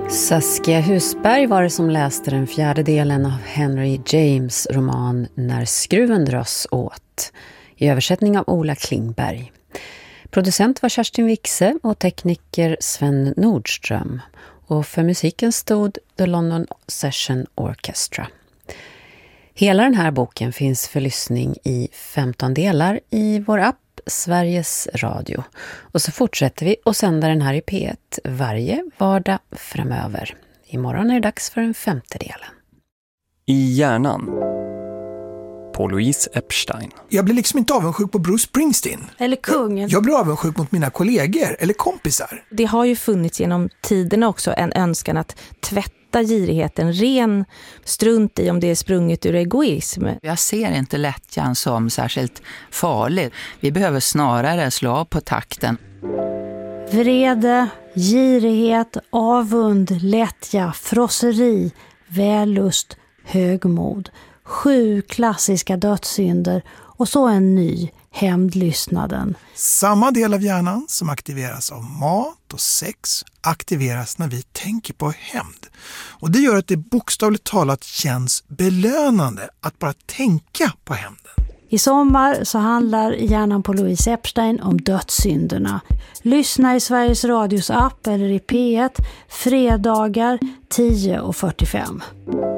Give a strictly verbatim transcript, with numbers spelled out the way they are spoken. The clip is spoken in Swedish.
Saskia Husberg var det som läste den fjärde delen av Henry James roman När skruven dras åt, i översättning av Ola Klingberg. Producent var Kerstin Wixe och tekniker Sven Nordström. Och för musiken stod The London Session Orchestra. Hela den här boken finns för lyssning i femton delar i vår app Sveriges Radio. Och så fortsätter vi att sända den här i P ett varje vardag framöver. Imorgon är det dags för den femte delen. I hjärnan. På Louise Epstein. Jag blir liksom inte avundsjuk på Bruce Springsteen. Eller kungen. Jag, jag blir avundsjuk mot mina kollegor eller kompisar. Det har ju funnits genom tiderna också en önskan att tvätta girigheten ren, strunt i om det är sprunget ur egoism. Jag ser inte lättjan som särskilt farlig. Vi behöver snarare slå av på takten. Vrede, girighet, avund, lättja, frosseri, vällust, högmod. Sju klassiska dödssynder och så en ny, hämndlystnaden. Samma del av hjärnan som aktiveras av mat och sex aktiveras när vi tänker på hämnd. Och det gör att det bokstavligt talat känns belönande att bara tänka på hämnden. I sommar så handlar hjärnan på Louise Epstein om dödssynderna. Lyssna i Sveriges Radios app eller i P ett fredagar tio och fyrtiofem.